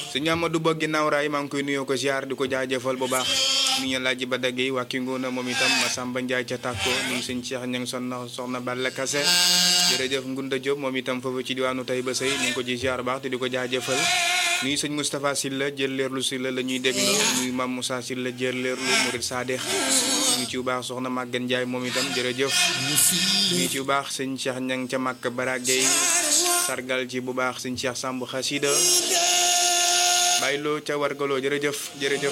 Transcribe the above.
sëñ Amadou Ba ginnaaw raay maa ngi koy nuyoo ko ziar di ko jaajëfal bu baax mi ñu laaj ba daggee waa Kingoona moom itam Masamba Ndiaye ca Tàkko nuyu sëñ Cheikh ñang soxna Balla Kase jërëjëf Ngunda Diop moom itam foofu ci diwaanu Taïba Sey ñu ngi ko ci ziar baax te di ko jaajëfal nuyu sëñ Moustapha Sylla jël leerlu Sylla la ñuy déglu nuyu Mame Moussa Sylla jël leerlu Mourid Sadikh nuyu ci bu baax soxna Maguette Ndiaye moom itam jërëjëf nuyu ci bu baax sëñ Cheikh ñang ca Makka Baragay sargal ci bu baax sëñ Cheikh Samb Xasida bàyyiloo ca wargaloo jërëjëf